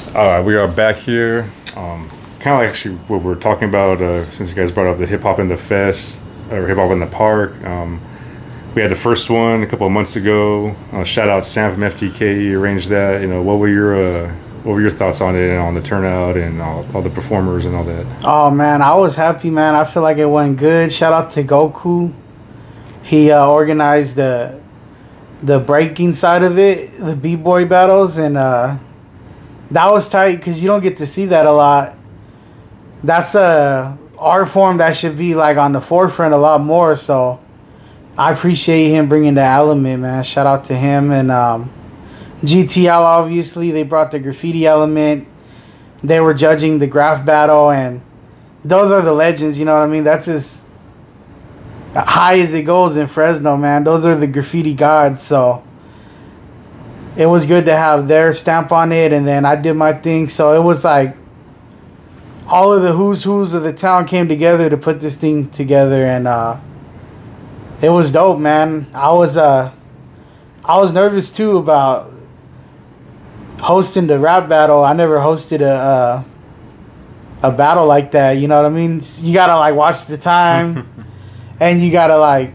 We are back here. Kind of like actually what we're talking about, since you guys brought up the Hip Hop in the Fest, or Hip Hop in the Park. We had the first one a couple of months ago. Shout out Sam from FTK, he arranged that. What were your thoughts on it and on the turnout and all the performers and all that? Oh, man, I was happy, man. I feel like it went good. Shout out to Goku. He organized the breaking side of it, the B-boy battles, and that was tight because you don't get to see that a lot. That's a art form that should be like on the forefront a lot more. So I appreciate him bringing the element, man. Shout out to him and GTL. Obviously, they brought the graffiti element. They were judging the graph battle, and those are the legends. You know what I mean? That's as high as it goes in Fresno, man. Those are the graffiti gods. So it was good to have their stamp on it, and then I did my thing. So it was like all of the who's of the town came together to put this thing together, and it was dope, man. I was nervous too about hosting the rap battle. I never hosted a battle like that. You know what I mean? You gotta like watch the time, and you gotta like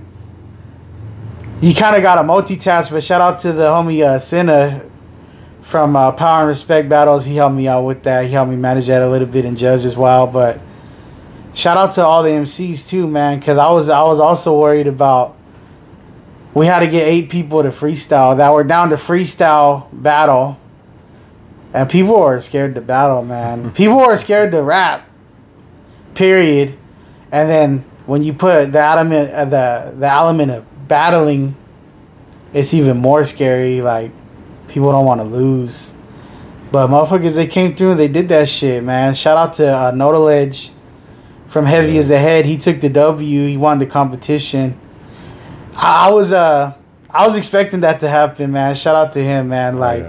you kind of gotta multitask. But shout out to the homie Senna from Power and Respect Battles. He helped me out with that. He helped me manage that a little bit and judge as well. But shout out to all the MCs too, man, because I was also worried about we had to get 8 people to freestyle. That we're down to freestyle battle, and people were scared to battle, man. People were scared to rap, period. And then when you put the element of battling, it's even more scary. Like, people don't want to lose. But motherfuckers, they came through and they did that shit, man. Shout out to Notaledge from Heavy as a Head. He took the W. He won the competition. I was expecting that to happen, man. Shout out to him, man. Like,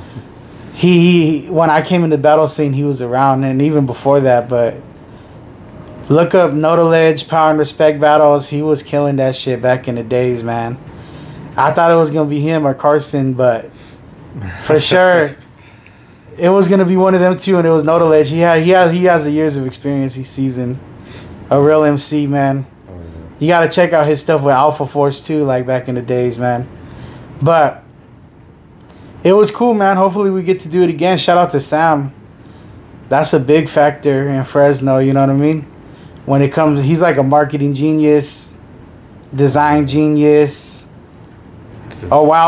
he when I came in the battle scene, he was around, and even before that. But look up Notaledge, Power and Respect Battles. He was killing that shit back in the days, man. I thought it was gonna be him or Carson, but for sure, it was gonna be one of them two, and it was Notaledge. He has the years of experience. He's seasoned, a real MC, man. You gotta check out his stuff with Alpha Force too, like back in the days, man. But it was cool, man. Hopefully we get to do it again. Shout out to Sam. That's a big factor in Fresno. You know what I mean? When it comes, he's like a marketing genius, design genius. Oh wow.